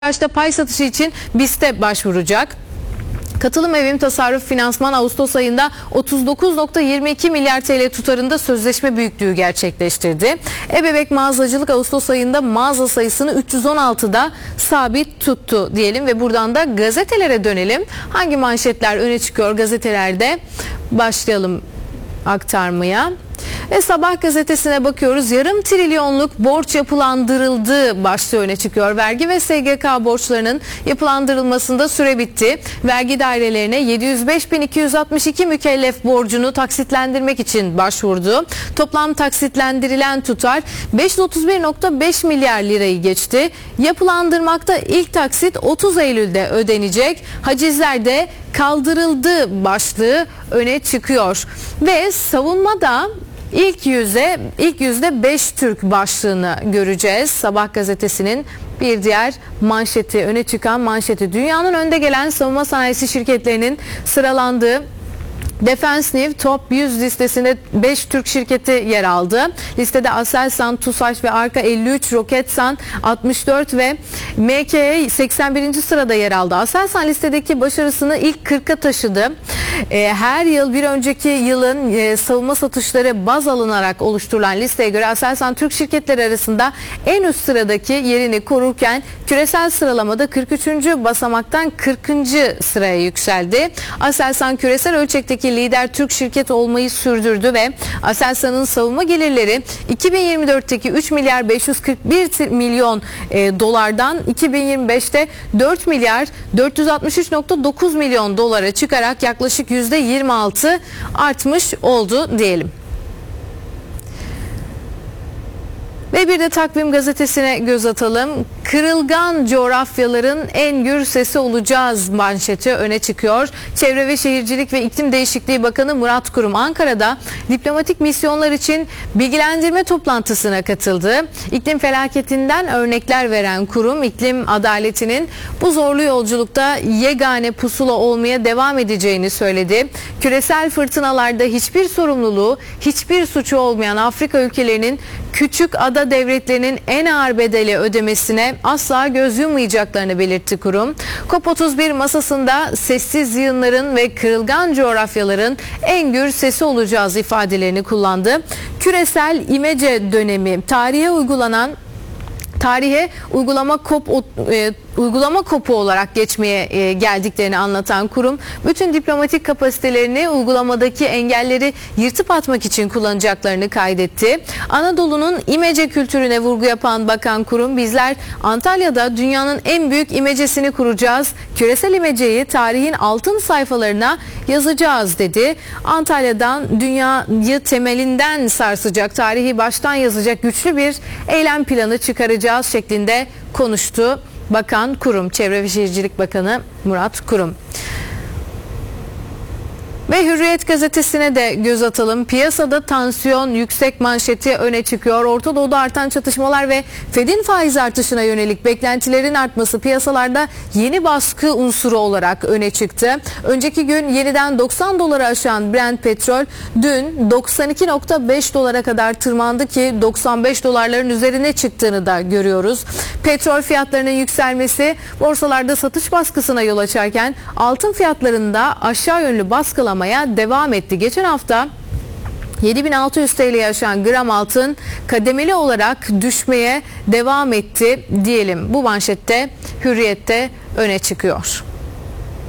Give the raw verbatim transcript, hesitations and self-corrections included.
Başta pay satışı için BİST'e başvuracak. Katılım Evim Tasarruf Finansman Ağustos ayında otuz dokuz nokta yirmi iki milyar T L tutarında sözleşme büyüklüğü gerçekleştirdi. Ebebek Mağazacılık Ağustos ayında mağaza sayısını üç yüz on altıda sabit tuttu diyelim ve buradan da gazetelere dönelim. Hangi manşetler öne çıkıyor gazetelerde? Başlayalım aktarmaya. Ve Sabah gazetesine bakıyoruz. Yarım trilyonluk borç yapılandırıldı başlığı öne çıkıyor. Vergi ve S G K borçlarının yapılandırılmasında süre bitti. Vergi dairelerine yedi yüz beş bin iki yüz altmış iki mükellef borcunu taksitlendirmek için başvurdu. Toplam taksitlendirilen tutar beş yüz otuz bir nokta beş milyar lirayı geçti. Yapılandırmakta ilk taksit otuz Eylül'de ödenecek. Hacizler de kaldırıldı başlığı öne çıkıyor. Ve savunmada İlk yüze, ilk yüzde beş Türk başlığını göreceğiz. Sabah gazetesinin bir diğer manşeti, öne çıkan manşeti. Dünyanın önde gelen savunma sanayisi şirketlerinin sıralandığı Defense New Top yüz listesinde beş Türk şirketi yer aldı. Listede Aselsan, TUSAŞ ve Arka elli üç, Roketsan altmış dört ve M K E seksen birinci sırada yer aldı. Aselsan listedeki başarısını ilk kırka taşıdı. Her yıl bir önceki yılın savunma satışları baz alınarak oluşturulan listeye göre Aselsan Türk şirketleri arasında en üst sıradaki yerini korurken küresel sıralamada kırk üçüncü basamaktan kırkıncı sıraya yükseldi. Aselsan küresel ölçekteki lider Türk şirket olmayı sürdürdü ve Aselsan'ın savunma gelirleri iki bin yirmi dörtteki üç milyar beş yüz kırk bir milyon e, dolardan iki bin yirmi beşte dört milyar dört yüz altmış üç nokta dokuz milyon dolara çıkarak yaklaşık yüzde yirmi altı artmış oldu diyelim. Ve bir de Takvim gazetesine göz atalım. Kırılgan coğrafyaların en gür sesi olacağız manşeti öne çıkıyor. Çevre ve Şehircilik ve İklim Değişikliği Bakanı Murat Kurum Ankara'da diplomatik misyonlar için bilgilendirme toplantısına katıldı. İklim felaketinden örnekler veren Kurum, iklim adaletinin bu zorlu yolculukta yegane pusula olmaya devam edeceğini söyledi. Küresel fırtınalarda hiçbir sorumluluğu, hiçbir suçu olmayan Afrika ülkelerinin küçük ada devletlerinin en ağır bedeli ödemesine asla göz yummayacaklarını belirtti kurum. COP otuz bir masasında sessiz yığınların ve kırılgan coğrafyaların en gür sesi olacağız ifadelerini kullandı. Küresel imece dönemi, tarihe uygulanan Tarihe uygulama kop e, uygulama kopu olarak geçmeye e, geldiklerini anlatan kurum, bütün diplomatik kapasitelerini uygulamadaki engelleri yırtıp atmak için kullanacaklarını kaydetti. Anadolu'nun imece kültürüne vurgu yapan Bakan Kurum, bizler Antalya'da dünyanın en büyük imecesini kuracağız. Küresel imeceyi tarihin altın sayfalarına yazacağız dedi. Antalya'dan dünyayı temelinden sarsacak, tarihi baştan yazacak güçlü bir eylem planı çıkaracağız şeklinde konuştu Bakan Kurum, Çevre ve Şehircilik Bakanı Murat Kurum. Ve Hürriyet gazetesine de göz atalım. Piyasada tansiyon yüksek manşeti öne çıkıyor. Orta Doğu'da artan çatışmalar ve Fed'in faiz artışına yönelik beklentilerin artması piyasalarda yeni baskı unsuru olarak öne çıktı. Önceki gün yeniden doksan doları aşan Brent petrol dün doksan iki nokta beş dolara kadar tırmandı ki doksan beş dolarların üzerine çıktığını da görüyoruz. Petrol fiyatlarının yükselmesi borsalarda satış baskısına yol açarken altın fiyatlarında aşağı yönlü baskılama devam etti. Geçen hafta yedi bin altı yüz T L'ye aşan gram altın kademeli olarak düşmeye devam etti diyelim. Bu manşette Hürriyet'te öne çıkıyor.